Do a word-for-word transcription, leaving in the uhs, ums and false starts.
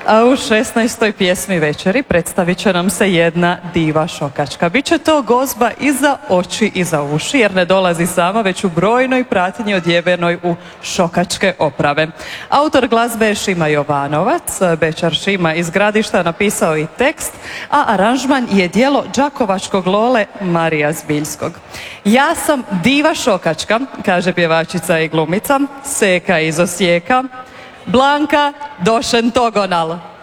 A u šesnaestoj pjesmi večeri predstavit će nam se jedna diva šokačka. Biće to gozba i za oči i za uši, jer ne dolazi sama, već u brojnoj pratnji odjevenoj u šokačke oprave. Autor glazbe je Šima Jovanovac, Bečar Šima iz Gradišta napisao i tekst, a aranžman je djelo đakovačkog Lole Marija Zbiljskog. Ja sam diva šokačka, kaže pjevačica i glumica, Seka iz Osijeka, Blanka Došen Togonal.